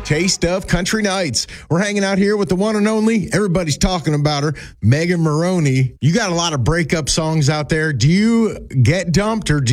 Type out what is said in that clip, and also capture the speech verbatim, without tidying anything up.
Taste of Country Nights. We're hanging out here with the one and only, everybody's talking about her, Megan Moroney. You got a lot of breakup songs out there. Do you get dumped or do